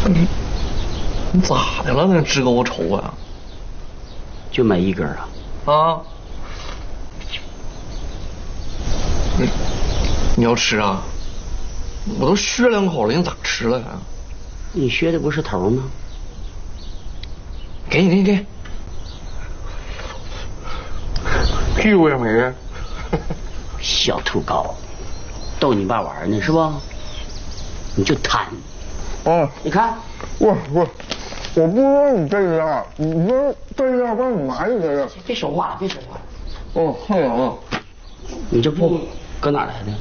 你咋的了？那直勾抽啊？ 就买一根啊？ 啊？你要吃啊？我都削2口了，你咋吃了呀？ 你削的不是头吗？ 给你。屁股也没。 小兔羔，逗你爸玩呢是吧？你就贪。你看， 我不知道你这样，你说这样帮你买一个。 别说话了，别说话了。 哦，太阳了。 你这布搁哪来的？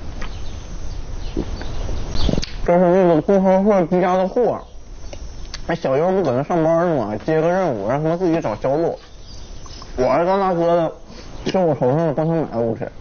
这是那个供销社寄家的货。那小优不搁那上班呢吗？接个任务，让他们自己找销路。我是当大哥的，就我头上帮他买过去。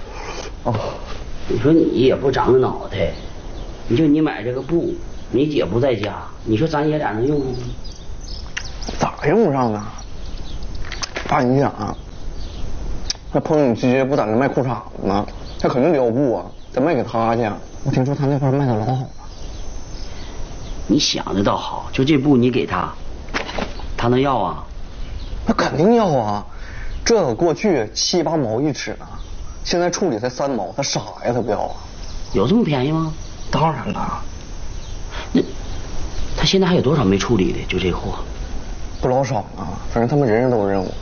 你说你也不长个脑袋，你买这个布，你姐不在家，你说咱爷俩能用吗？ 咋用不上啊？爸，你想啊，那彭永基不在那卖裤衩子吗？他肯定得要布啊，得卖给他去。我听说他那块卖的老好了。 你想的倒好，就这布你给他，他能要啊？ 那肯定要啊，这个过去7、8毛一尺呢，现在处理才3毛，他傻呀，他不要啊？ 有这么便宜吗？ 当然了。 那他现在还有多少没处理的？就这货， 不老少呢，反正他们人人都有任务。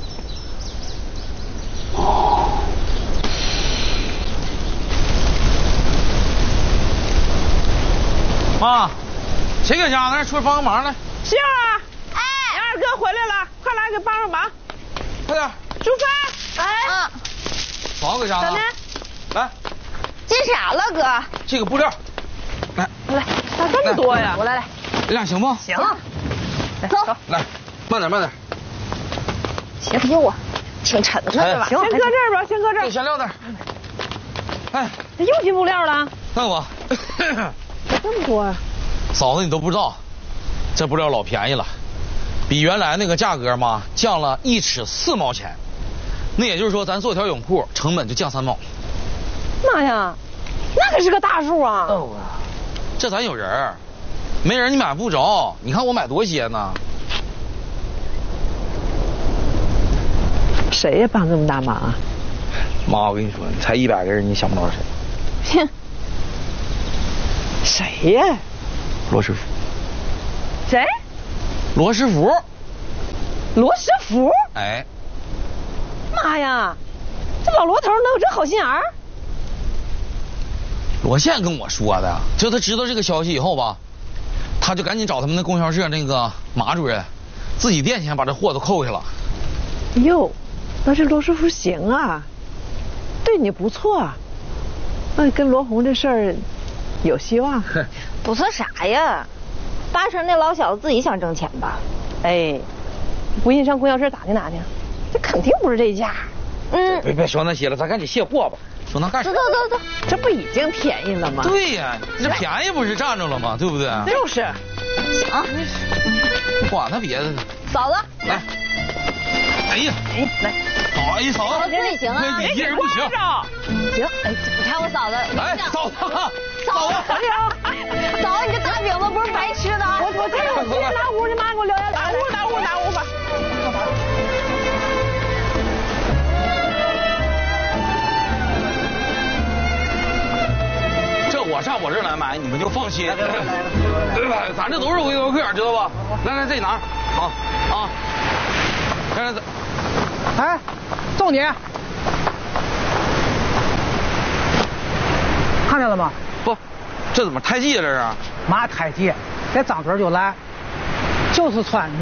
妈，谁搁家呢？出来帮个忙来。 杏儿，哎，你二哥回来了，快来给帮个忙。 快点。 淑芬，哎， 嫂子搁家呢。来。 进啥了，哥？ 这个布料。来， 咋这么多呀？ 我来。 这俩行不？ 行。走。 来，慢点。 鞋子给我，挺沉的是吧？ 行，先搁这儿吧，先搁这儿。 先撂那儿。哎， 又进布料了？ 那我。 这么多呀？ 嫂子，你都不知道，这布料老便宜了，比原来那个价格嘛降了1尺4毛钱。那也就是说，咱做条泳裤成本就降3毛。 妈呀，那可是个大数啊！ 这咱有人儿，没人你买不着。你看我买多些呢。 谁呀帮这么大忙啊？ 妈，我跟你说，你才100个人，你想不到谁。 哼，谁呀？ 罗师傅。 谁？ 罗师傅。 罗师傅？ 哎。 妈呀，这老罗头能有这好心眼儿？ 罗宪跟我说的，就他知道这个消息以后吧，他就赶紧找他们那供销社那个马主任，自己垫钱把这货都扣下了。 哟，那这罗师傅行啊，对你不错啊，那跟罗红这事儿有希望。 不错啥呀？8成那老小子自己想挣钱吧？ 哎，不信上供销社打听打听，这肯定不是这价。 别说那些了，咱赶紧卸货吧。说那干啥？ 走， 这不已经便宜了吗？ 对呀，这便宜不是占着了吗？对不对？ 就是。 行， 不管他别的呢。 嫂子， 来。哎呀， 来。 嫂子， 自己行啊， 你一人不行。 行，哎，你看我嫂子。 来，嫂子， 嫂子，你这大饼子不是白吃的。 我这拿壶，你妈给我撂下来。拿壶吧。 我上我这儿来买，你们就放心。对吧？咱这都是维多客，知道吧？来，这里拿。好啊。来。 哎，揍你！看见了吗？ 不，这怎么胎记啊？这是？ 嘛胎记？这张嘴就来，就是穿